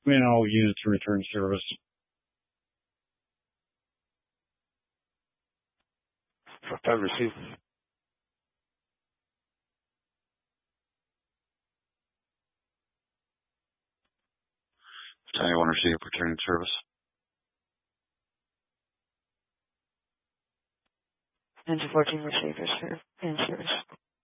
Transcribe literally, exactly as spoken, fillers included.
and all units return service. Five receive. twenty-one receive, returning service. Engine fourteen receivers here in service.